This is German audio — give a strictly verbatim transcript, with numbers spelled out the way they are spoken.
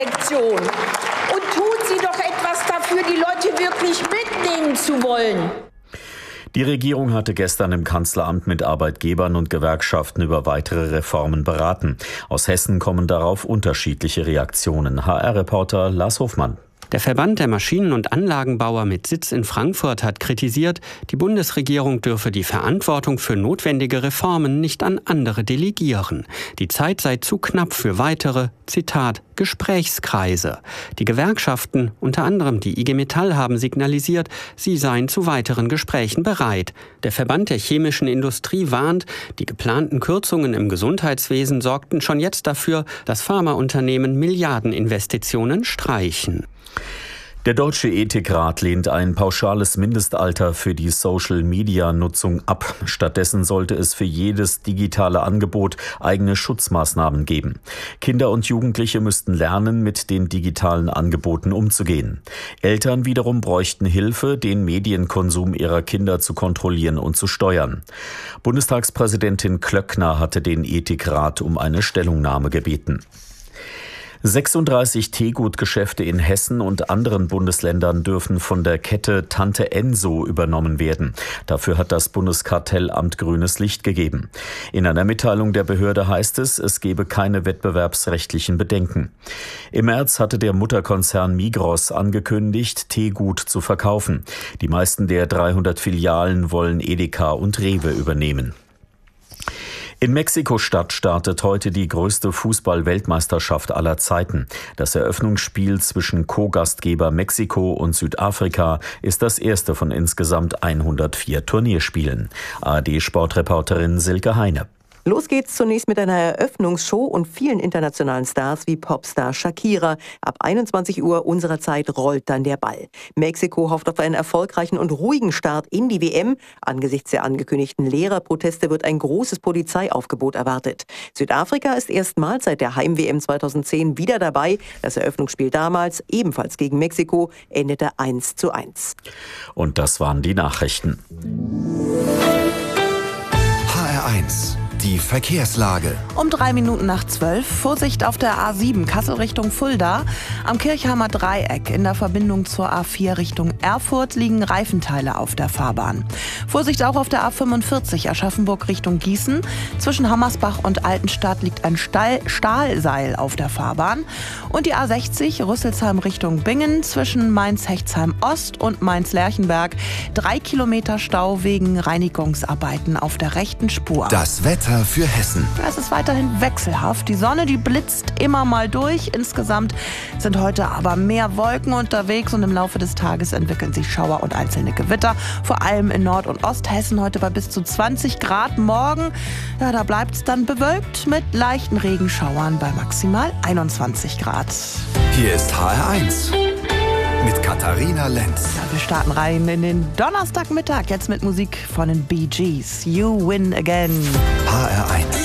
Lektion. Und tun Sie doch etwas dafür, die Leute wirklich mitnehmen zu wollen. Die Regierung hatte gestern im Kanzleramt mit Arbeitgebern und Gewerkschaften über weitere Reformen beraten. Aus Hessen kommen darauf unterschiedliche Reaktionen. H R-Reporter Lars Hofmann. Der Verband der Maschinen- und Anlagenbauer mit Sitz in Frankfurt hat kritisiert, die Bundesregierung dürfe die Verantwortung für notwendige Reformen nicht an andere delegieren. Die Zeit sei zu knapp für weitere, Zitat, Gesprächskreise. Die Gewerkschaften, unter anderem die I G Metall, haben signalisiert, sie seien zu weiteren Gesprächen bereit. Der Verband der chemischen Industrie warnt, die geplanten Kürzungen im Gesundheitswesen sorgten schon jetzt dafür, dass Pharmaunternehmen Milliardeninvestitionen streichen. Der Deutsche Ethikrat lehnt ein pauschales Mindestalter für die Social-Media-Nutzung ab. Stattdessen sollte es für jedes digitale Angebot eigene Schutzmaßnahmen geben. Kinder und Jugendliche müssten lernen, mit den digitalen Angeboten umzugehen. Eltern wiederum bräuchten Hilfe, den Medienkonsum ihrer Kinder zu kontrollieren und zu steuern. Bundestagspräsidentin Klöckner hatte den Ethikrat um eine Stellungnahme gebeten. sechsunddreißig Teegut-Geschäfte in Hessen und anderen Bundesländern dürfen von der Kette Tante Enso übernommen werden. Dafür hat das Bundeskartellamt grünes Licht gegeben. In einer Mitteilung der Behörde heißt es, es gebe keine wettbewerbsrechtlichen Bedenken. Im März hatte der Mutterkonzern Migros angekündigt, Teegut zu verkaufen. Die meisten der dreihundert Filialen wollen Edeka und Rewe übernehmen. In Mexiko-Stadt startet heute die größte Fußball-Weltmeisterschaft aller Zeiten. Das Eröffnungsspiel zwischen Co-Gastgeber Mexiko und Südafrika ist das erste von insgesamt hundertvier Turnierspielen. A R D-Sportreporterin Silke Heine. Los geht's zunächst mit einer Eröffnungsshow und vielen internationalen Stars wie Popstar Shakira. Ab einundzwanzig Uhr unserer Zeit rollt dann der Ball. Mexiko hofft auf einen erfolgreichen und ruhigen Start in die W M. Angesichts der angekündigten Lehrerproteste wird ein großes Polizeiaufgebot erwartet. Südafrika ist erstmals seit der Heim-W M zweitausendzehn wieder dabei. Das Eröffnungsspiel damals, ebenfalls gegen Mexiko, endete eins zu eins. Und das waren die Nachrichten. H R eins. Die Verkehrslage. Um drei Minuten nach zwölf. Vorsicht auf der A sieben, Kassel Richtung Fulda. Am Kirchheimer Dreieck in der Verbindung zur A vier Richtung Erfurt liegen Reifenteile auf der Fahrbahn. Vorsicht auch auf der A fünfundvierzig, Aschaffenburg Richtung Gießen. Zwischen Hammersbach und Altenstadt liegt ein Stahl- Stahlseil auf der Fahrbahn. Und die A sechzig, Rüsselsheim Richtung Bingen. Zwischen Mainz-Hechtsheim Ost und Mainz-Lerchenberg. Drei Kilometer Stau wegen Reinigungsarbeiten auf der rechten Spur. Das Wetter für Hessen. Es ist weiterhin wechselhaft. Die Sonne, die blitzt immer mal durch. Insgesamt sind heute aber mehr Wolken unterwegs und im Laufe des Tages entwickeln sich Schauer und einzelne Gewitter. Vor allem in Nord- und Osthessen heute bei bis zu zwanzig Grad. Morgen, ja, da bleibt es dann bewölkt mit leichten Regenschauern bei maximal einundzwanzig Grad. Hier ist H R eins. Mit Katharina Lenz. Ja, wir starten rein in den Donnerstagmittag. Jetzt mit Musik von den Bee Gees. You Win Again. H R eins.